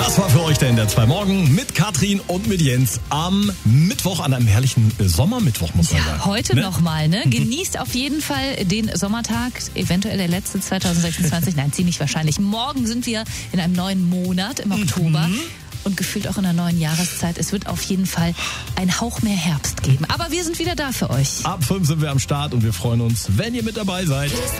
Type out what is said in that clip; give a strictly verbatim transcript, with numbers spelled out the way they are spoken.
Das war für euch der N D R zwei Morgen mit Katrin und mit Jens am Mittwoch, an einem herrlichen Sommermittwoch, muss man ja, sagen. Heute ne? nochmal, ne? Genießt auf jeden Fall den Sommertag, eventuell der letzte zwanzig sechsundzwanzig. Nein, ziemlich wahrscheinlich. Morgen sind wir in einem neuen Monat im Oktober. Mhm. Und gefühlt auch in einer neuen Jahreszeit. Es wird auf jeden Fall ein Hauch mehr Herbst geben. Aber wir sind wieder da für euch. Ab fünf sind wir am Start und wir freuen uns, wenn ihr mit dabei seid.